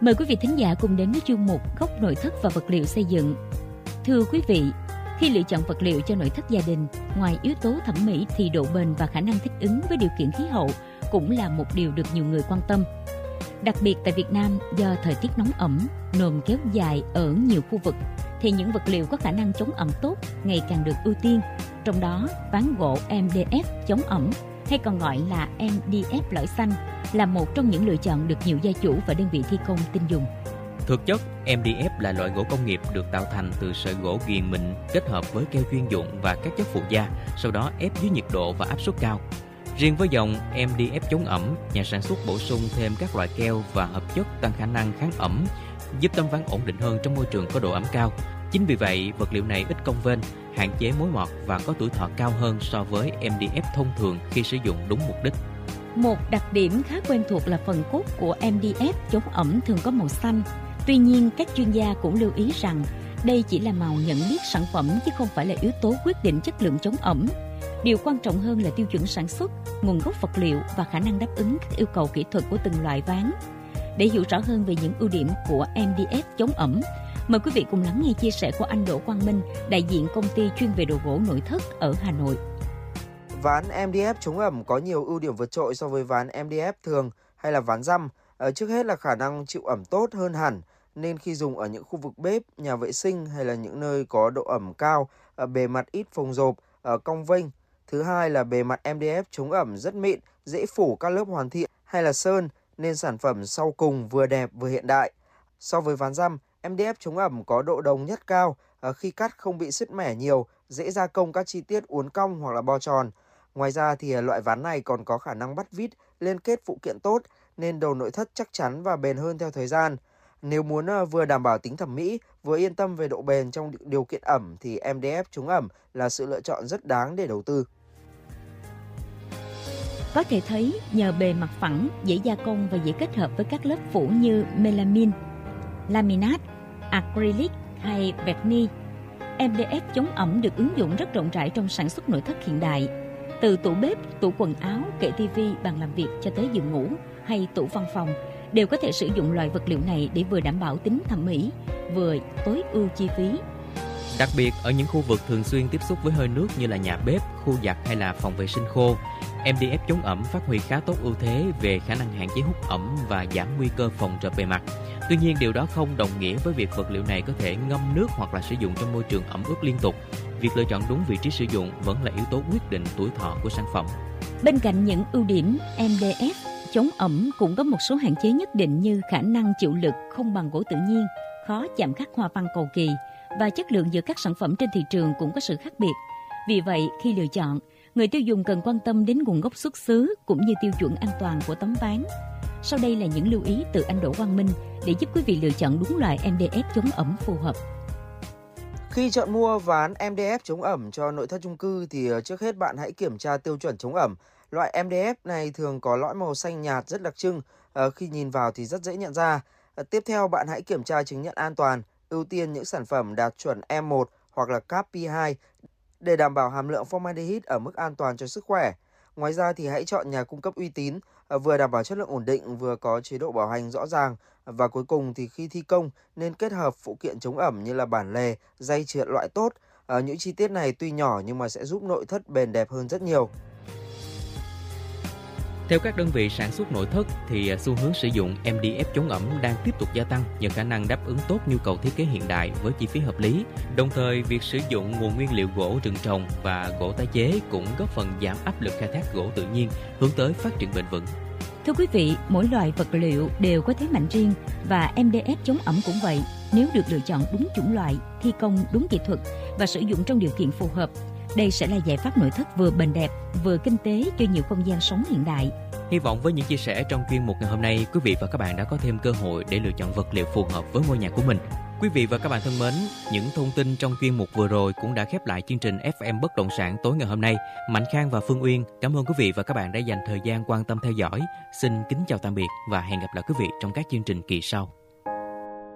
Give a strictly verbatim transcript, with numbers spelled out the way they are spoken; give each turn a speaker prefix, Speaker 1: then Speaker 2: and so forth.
Speaker 1: Mời quý vị thính giả cùng đến với chuyên mục Góc nội thất và vật liệu xây dựng. Thưa quý vị, khi lựa chọn vật liệu cho nội thất gia đình, ngoài yếu tố thẩm mỹ thì độ bền và khả năng thích ứng với điều kiện khí hậu cũng là một điều được nhiều người quan tâm. Đặc biệt tại Việt Nam, do thời tiết nóng ẩm, nồm kéo dài ở nhiều khu vực, thì những vật liệu có khả năng chống ẩm tốt ngày càng được ưu tiên. Trong đó, ván gỗ em đê ép chống ẩm, hay còn gọi là em đê ép lõi xanh, là một trong những lựa chọn được nhiều gia chủ và đơn vị thi công tin dùng.
Speaker 2: Thực chất, em đê ép là loại gỗ công nghiệp được tạo thành từ sợi gỗ nghiền mịn kết hợp với keo chuyên dụng và các chất phụ gia, sau đó ép dưới nhiệt độ và áp suất cao. Riêng với dòng em đê ép chống ẩm, nhà sản xuất bổ sung thêm các loại keo và hợp chất tăng khả năng kháng ẩm, giúp tấm ván ổn định hơn trong môi trường có độ ẩm cao. Chính vì vậy, vật liệu này ít cong vênh, hạn chế mối mọt và có tuổi thọ cao hơn so với em đê ép thông thường khi sử dụng đúng mục đích.
Speaker 1: Một đặc điểm khá quen thuộc là phần cốt của em đê ép chống ẩm thường có màu xanh. Tuy nhiên, các chuyên gia cũng lưu ý rằng đây chỉ là màu nhận biết sản phẩm chứ không phải là yếu tố quyết định chất lượng chống ẩm. Điều quan trọng hơn là tiêu chuẩn sản xuất, nguồn gốc vật liệu và khả năng đáp ứng các yêu cầu kỹ thuật của từng loại ván. Để hiểu rõ hơn về những ưu điểm của em đê ép chống ẩm, mời quý vị cùng lắng nghe chia sẻ của anh Đỗ Quang Minh, đại diện công ty chuyên về đồ gỗ nội thất ở Hà Nội.
Speaker 3: Ván em đê ép chống ẩm có nhiều ưu điểm vượt trội so với ván em đê ép thường hay là ván răm. Ở trước hết là khả năng chịu ẩm tốt hơn hẳn, nên khi dùng ở những khu vực bếp, nhà vệ sinh hay là những nơi có độ ẩm cao, bề mặt ít phồng rộp, cong vênh. Thứ hai là bề mặt em đê ép chống ẩm rất mịn, dễ phủ các lớp hoàn thiện hay là sơn, nên sản phẩm sau cùng vừa đẹp vừa hiện đại. So với ván răm, em đê ép chống ẩm có độ đồng nhất cao, khi cắt không bị sứt mẻ nhiều, dễ gia công các chi tiết uốn cong hoặc là bo tròn. Ngoài ra thì loại ván này còn có khả năng bắt vít, liên kết phụ kiện tốt, nên đồ nội thất chắc chắn và bền hơn theo thời gian. Nếu muốn vừa đảm bảo tính thẩm mỹ, vừa yên tâm về độ bền trong điều kiện ẩm thì em đê ép chống ẩm là sự lựa chọn rất đáng để đầu tư.
Speaker 1: Có thể thấy nhờ bề mặt phẳng, dễ gia công và dễ kết hợp với các lớp phủ như melamine, laminate, acrylic hay vernis, em đê ép chống ẩm được ứng dụng rất rộng rãi trong sản xuất nội thất hiện đại. Từ tủ bếp, tủ quần áo, kệ tivi, bàn làm việc cho tới giường ngủ hay tủ văn phòng đều có thể sử dụng loại vật liệu này để vừa đảm bảo tính thẩm mỹ, vừa tối ưu chi phí.
Speaker 2: Đặc biệt ở những khu vực thường xuyên tiếp xúc với hơi nước như là nhà bếp, khu giặt hay là phòng vệ sinh khô, em đê ép chống ẩm phát huy khá tốt ưu thế về khả năng hạn chế hút ẩm và giảm nguy cơ phồng rộp bề mặt. Tuy nhiên, điều đó không đồng nghĩa với việc vật liệu này có thể ngâm nước hoặc là sử dụng trong môi trường ẩm ướt liên tục. Việc lựa chọn đúng vị trí sử dụng vẫn là yếu tố quyết định tuổi thọ của sản phẩm.
Speaker 1: Bên cạnh những ưu điểm, em đê ép chống ẩm cũng có một số hạn chế nhất định như khả năng chịu lực không bằng gỗ tự nhiên, khó chạm khắc hoa văn cầu kỳ và chất lượng giữa các sản phẩm trên thị trường cũng có sự khác biệt. Vì vậy, khi lựa chọn, người tiêu dùng cần quan tâm đến nguồn gốc xuất xứ cũng như tiêu chuẩn an toàn của tấm ván. Sau đây là những lưu ý từ anh Đỗ Quang Minh để giúp quý vị lựa chọn đúng loại em đê ép chống ẩm phù hợp.
Speaker 3: Khi chọn mua ván em đê ép chống ẩm cho nội thất chung cư thì trước hết bạn hãy kiểm tra tiêu chuẩn chống ẩm. Loại em đê ép này thường có lõi màu xanh nhạt rất đặc trưng, khi nhìn vào thì rất dễ nhận ra. Tiếp theo bạn hãy kiểm tra chứng nhận an toàn, ưu tiên những sản phẩm đạt chuẩn E một hoặc là C A P P hai để đảm bảo hàm lượng formaldehyde ở mức an toàn cho sức khỏe. Ngoài ra thì hãy chọn nhà cung cấp uy tín, vừa đảm bảo chất lượng ổn định, vừa có chế độ bảo hành rõ ràng. Và cuối cùng thì khi thi công nên kết hợp phụ kiện chống ẩm như là bản lề, dây trượt loại tốt. À, những chi tiết này tuy nhỏ nhưng mà sẽ giúp nội thất bền đẹp hơn rất nhiều.
Speaker 2: Theo các đơn vị sản xuất nội thất thì xu hướng sử dụng em đê ép chống ẩm đang tiếp tục gia tăng nhờ khả năng đáp ứng tốt nhu cầu thiết kế hiện đại với chi phí hợp lý. Đồng thời, việc sử dụng nguồn nguyên liệu gỗ rừng trồng và gỗ tái chế cũng góp phần giảm áp lực khai thác gỗ tự nhiên, hướng tới phát triển bền vững.
Speaker 1: Thưa quý vị, mỗi loại vật liệu đều có thế mạnh riêng và em đê ép chống ẩm cũng vậy. Nếu được lựa chọn đúng chủng loại, thi công đúng kỹ thuật và sử dụng trong điều kiện phù hợp, đây sẽ là giải pháp nội thất vừa bền đẹp, vừa kinh tế cho nhiều không gian sống hiện đại.
Speaker 2: Hy vọng với những chia sẻ trong chuyên mục ngày hôm nay, quý vị và các bạn đã có thêm cơ hội để lựa chọn vật liệu phù hợp với ngôi nhà của mình. Quý vị và các bạn thân mến, những thông tin trong chuyên mục vừa rồi cũng đã khép lại chương trình ép em Bất động sản tối ngày hôm nay. Mạnh Khang và Phương Uyên cảm ơn quý vị và các bạn đã dành thời gian quan tâm theo dõi. Xin kính chào tạm biệt và hẹn gặp lại quý vị trong các chương trình kỳ sau.